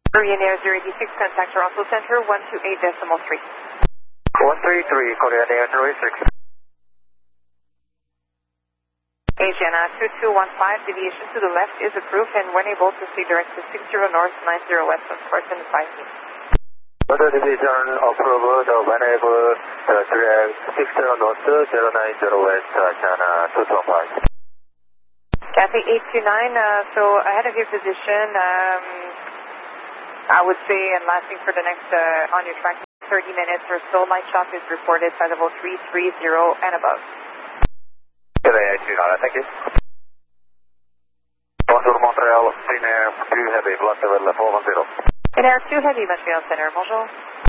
Ryanair 086, contact Toronto Center 128.3. 133, Korean Air 086. Asiana 2215, deviation to the left is approved and when able to stay direct to 60 north, 90 west of course and 5 feet. Order division approved, whenever direct 60 north, 090 west, Asiana 2215. Cathay 829, so ahead of your position, I would say, and lasting for the next, on your track, 30 minutes or so, light shock is reported by level 330 and above. Cathay 829, thank you. Bonjour Montreal, Ryanair 2 Heavy, blood level 410. Ryanair 2 Heavy, Montreal Center, bonjour.